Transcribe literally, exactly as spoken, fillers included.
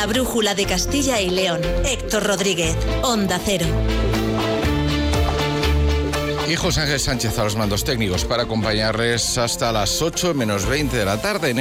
La brújula de Castilla y León. Héctor Rodríguez, Onda Cero. Y José Ángel Sánchez a los mandos técnicos para acompañarles hasta las ocho menos veinte de la tarde. En